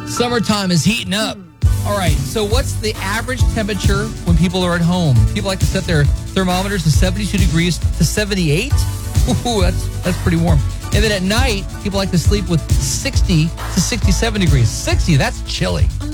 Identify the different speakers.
Speaker 1: Summertime is heating up. All right, so what's the average temperature when people are at home? People like to set their thermometers to 72 degrees to 78. Ooh, that's pretty warm. And then at night, people like to sleep with 60 to 67 degrees. 60, that's chilly.